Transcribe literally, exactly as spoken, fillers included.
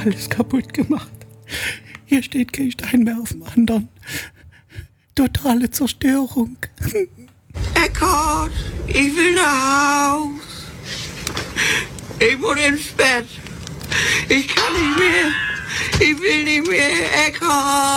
alles kaputt gemacht. Hier steht kein Stein mehr auf dem anderen. Totale Zerstörung. Eckhard, ich will nach Haus. Ich muss ins Bett. Ich kann nicht mehr. Ich will nicht mehr, Eckhard.